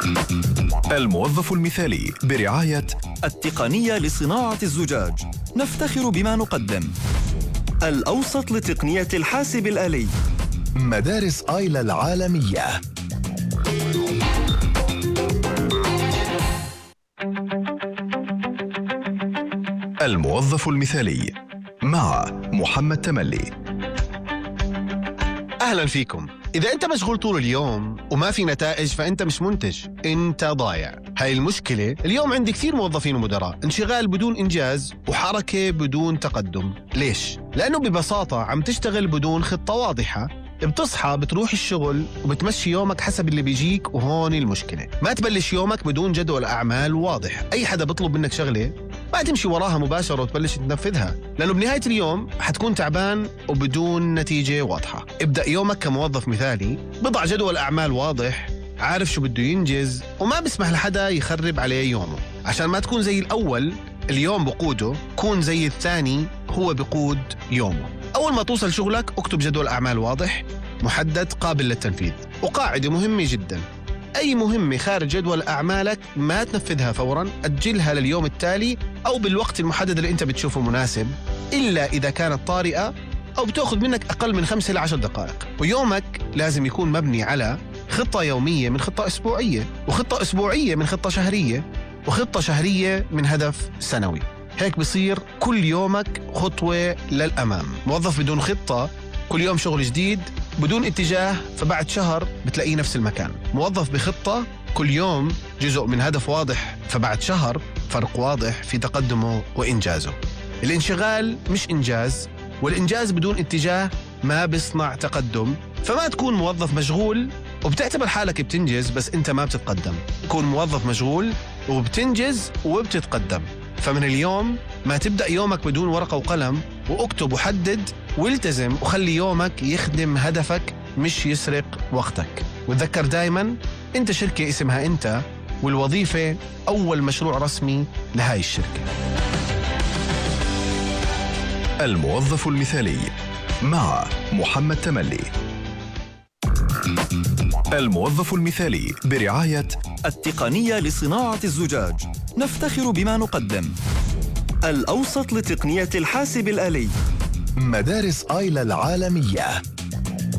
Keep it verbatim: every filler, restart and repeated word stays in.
الموظف المثالي برعاية التقنية لصناعة الزجاج، نفتخر بما نقدم. الأوسط لتقنية الحاسب الآلي، مدارس آيلا العالمية. الموظف المثالي مع محمد تملي. أهلا فيكم. إذا أنت مشغول طول اليوم وما في نتائج فأنت مش منتج، أنت ضايع. هاي المشكلة. اليوم عندي كثير موظفين ومدراء، انشغال بدون إنجاز وحركة بدون تقدم. ليش؟ لأنه ببساطة عم تشتغل بدون خطة واضحة. بتصحى بتروح الشغل وبتمشي يومك حسب اللي بيجيك، وهون المشكلة. ما تبلش يومك بدون جدول أعمال واضح. أي حدا بيطلب منك شغلة ما تمشي وراها مباشرة وتبلش تنفذها، لأنه بنهاية اليوم حتكون تعبان وبدون نتيجة واضحة. ابدأ يومك كموظف مثالي، بضع جدول أعمال واضح، عارف شو بده ينجز، وما بسمح لحدا يخرب عليه يومه. عشان ما تكون زي الأول اليوم بقوده، كون زي الثاني هو بقود يومه. أول ما توصل شغلك اكتب جدول أعمال واضح محدد قابل للتنفيذ. وقاعدة مهمة جدا: أي مهمة خارج جدول أعمالك ما تنفذها فوراً، أجلها لليوم التالي أو بالوقت المحدد اللي أنت بتشوفه مناسب، إلا إذا كانت طارئة أو بتأخذ منك أقل من خمسة لعشر دقائق. ويومك لازم يكون مبني على خطة يومية من خطة أسبوعية، وخطة أسبوعية من خطة شهرية، وخطة شهرية من هدف سنوي. هيك بصير كل يومك خطوة للأمام. موظف بدون خطة كل يوم شغل جديد بدون اتجاه، فبعد شهر بتلاقيه نفس المكان. موظف بخطة كل يوم جزء من هدف واضح، فبعد شهر فرق واضح في تقدمه وإنجازه. الانشغال مش إنجاز، والإنجاز بدون اتجاه ما بيصنع تقدم. فما تكون موظف مشغول وبتعتبر حالك بتنجز بس أنت ما بتتقدم. كون موظف مشغول وبتنجز وبتتقدم. فمن اليوم ما تبدأ يومك بدون ورقة وقلم، واكتب وحدد والتزم، وخلي يومك يخدم هدفك مش يسرق وقتك. وتذكر دايما انت شركة اسمها انت، والوظيفة أول مشروع رسمي لهاي الشركة. الموظف المثالي مع محمد تملي. الموظف المثالي برعاية التقنية لصناعة الزجاج، نفتخر بما نقدم. الأوسط لتقنية الحاسب الآلي، مدارس آيلا العالمية.